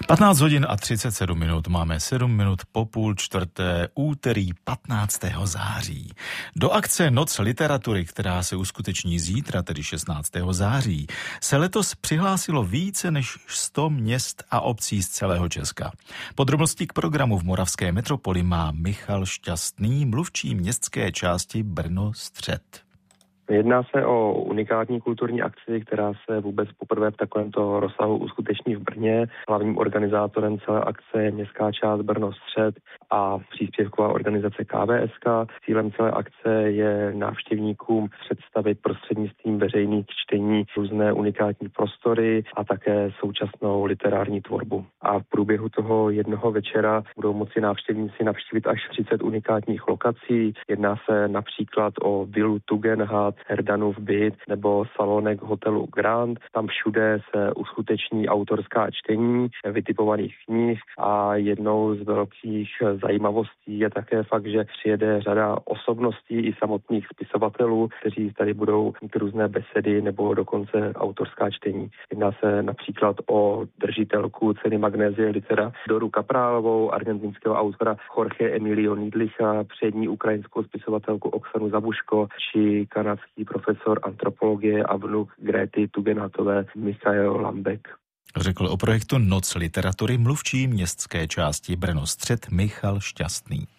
15 hodin a 37 minut, máme 7 minut po půl čtvrté, úterý 15. září. Do akce Noc literatury, která se uskuteční zítra, tedy 16. září, se letos přihlásilo více než 100 měst a obcí z celého Česka. Podrobnosti k programu v moravské metropoli má Michal Šťastný, mluvčí městské části Brno-Střed. Jedná se o unikátní kulturní akci, která se vůbec poprvé v takovémto rozsahu uskuteční v Brně. Hlavním organizátorem celé akce je městská část Brno-Střed a příspěvková organizace KVSK. Cílem celé akce je návštěvníkům představit prostřednictvím veřejných čtení různé unikátní prostory a také současnou literární tvorbu. A v průběhu toho jednoho večera budou moci návštěvníci navštívit až 30 unikátních lokací. Jedná se například o vilu Tugendhat, Herdanův byt nebo salonek hotelu Grand. Tam všude se uskuteční autorská čtení vytipovaných knih a jednou z velkých zajímavostí je také fakt, že přijede řada osobností i samotných spisovatelů, kteří tady budou mít různé besedy nebo dokonce autorská čtení. Jedná se například o držitelku ceny Magnézie Litera Doru Kaprálovou, argentinského autora Jorge Emilio Nidlicha, přední ukrajinskou spisovatelku Oksanu Zabuško či kanadský profesor antropologie a vnuk Gréty Tugendhatové Michael Lambek. Řekl o projektu Noc literatury mluvčí městské části Brno-Střed Michal Šťastný.